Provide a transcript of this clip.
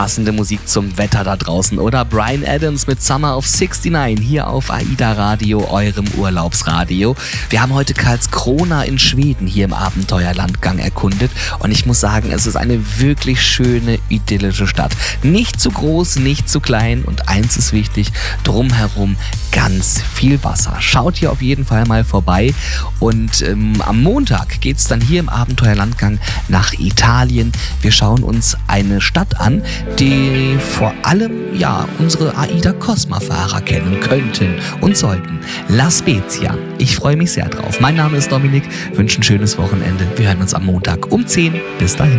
passende Musik zum Wetter da draußen, oder? Bryan Adams mit Summer of 69 hier auf AIDA Radio, eurem Urlaubsradio. Wir haben heute Karlskrona in Schweden hier im Abenteuerlandgang erkundet und ich muss sagen, es ist eine wirklich schöne, idyllische Stadt. Nicht zu groß, nicht zu klein und eins ist wichtig, drumherum ganz viel Wasser. Schaut hier auf jeden Fall mal vorbei und am Montag geht es dann hier im Abenteuerlandgang nach Italien. Wir schauen uns eine Stadt an, die vor allem unsere AIDA-Cosma-Fahrer kennen könnten und sollten. La Spezia. Ich freue mich sehr drauf. Mein Name ist Dominik, wünsche ein schönes Wochenende. Wir hören uns am Montag um 10. Bis dahin.